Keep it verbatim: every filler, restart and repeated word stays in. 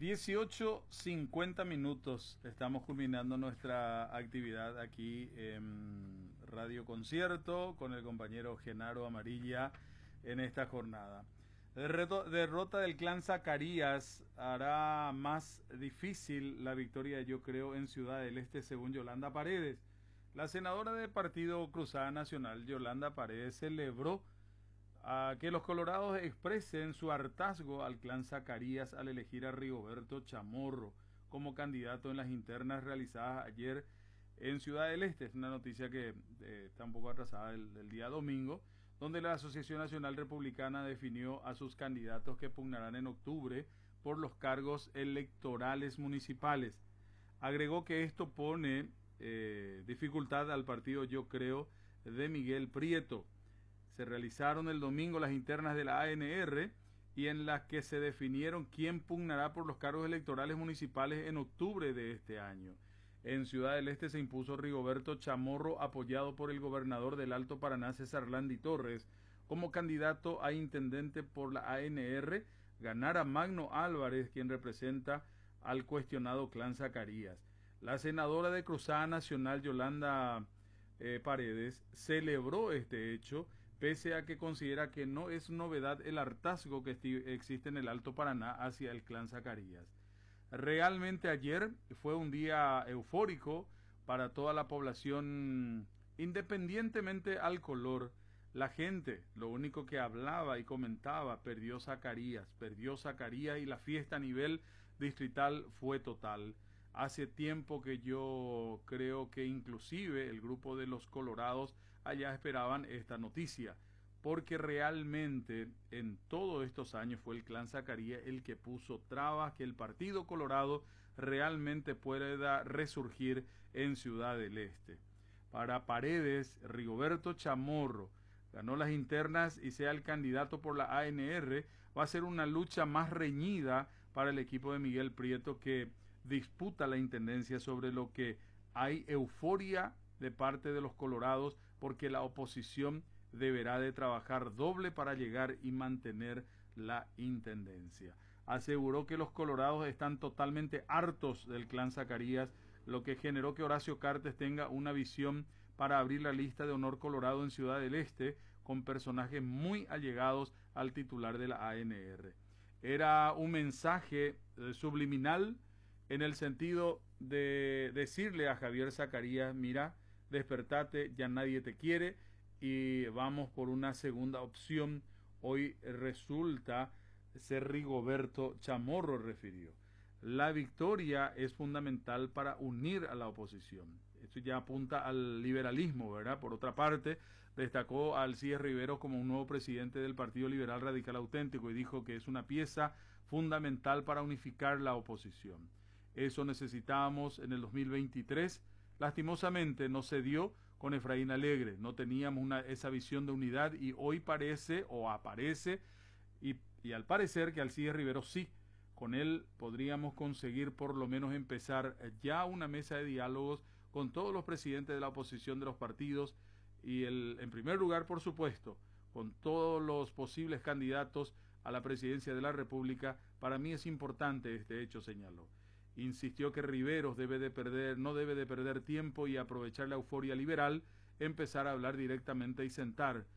dieciocho cincuenta minutos, estamos culminando nuestra actividad aquí en Radio Concierto con el compañero Genaro Amarilla en esta jornada. Derrota, derrota del clan Zacarías hará más difícil la victoria, yo creo, en Ciudad del Este, según Yolanda Paredes. La senadora del Partido Cruzada Nacional, Yolanda Paredes, celebró a que los colorados expresen su hartazgo al clan Zacarías al elegir a Rigoberto Chamorro como candidato en las internas realizadas ayer en Ciudad del Este. Es una noticia que eh, está un poco atrasada del, del día domingo, donde la Asociación Nacional Republicana definió a sus candidatos que pugnarán en octubre por los cargos electorales municipales. Agregó que esto pone eh, dificultad al partido, yo creo, de Miguel Prieto. Se realizaron el domingo las internas de la A N R y en las que se definieron quién pugnará por los cargos electorales municipales en octubre de este año. En Ciudad del Este se impuso Rigoberto Chamorro, apoyado por el gobernador del Alto Paraná, César Landi Torres, como candidato a intendente por la A N R. Ganara Magno Álvarez, quien representa al cuestionado clan Zacarías. La senadora de Cruzada Nacional, Yolanda eh, Paredes, celebró este hecho, pese a que considera que no es novedad el hartazgo que existe en el Alto Paraná hacia el clan Zacarías. Realmente ayer fue un día eufórico para toda la población, independientemente al color. La gente, lo único que hablaba y comentaba, perdió Zacarías, perdió Zacarías y la fiesta a nivel distrital fue total. Hace tiempo que yo creo que inclusive el grupo de los colorados allá esperaban esta noticia, porque realmente en todos estos años fue el clan Zacarías el que puso trabas que el Partido Colorado realmente pueda resurgir en Ciudad del Este. Para Paredes, Rigoberto Chamorro ganó las internas y sea el candidato por la A N R, va a ser una lucha más reñida para el equipo de Miguel Prieto, que disputa la intendencia, sobre lo que hay euforia de parte de los colorados, porque la oposición deberá de trabajar doble para llegar y mantener la intendencia. Aseguró que los colorados están totalmente hartos del clan Zacarías, lo que generó que Horacio Cartes tenga una visión para abrir la lista de honor colorado en Ciudad del Este con personajes muy allegados al titular de la A N R. Era un mensaje eh, subliminal, en el sentido de decirle a Javier Zacarías: mira, despertate, ya nadie te quiere y vamos por una segunda opción. Hoy resulta ser Rigoberto Chamorro, refirió. La victoria es fundamental para unir a la oposición. Esto ya apunta al liberalismo, ¿verdad? Por otra parte, destacó a Alcides Riveros como un nuevo presidente del Partido Liberal Radical Auténtico y dijo que es una pieza fundamental para unificar la oposición. Eso necesitábamos en el dos mil veintitrés. Lastimosamente no se dio con Efraín Alegre. No teníamos una, esa visión de unidad, y hoy parece o aparece y, y al parecer que Alcides Riveros sí. Con él podríamos conseguir por lo menos empezar ya una mesa de diálogos con todos los presidentes de la oposición de los partidos y el, en primer lugar, por supuesto, con todos los posibles candidatos a la presidencia de la República. Para mí es importante este hecho, señaló. Insistió que Riveros debe de perder, no debe de perder tiempo y aprovechar la euforia liberal, empezar a hablar directamente y sentar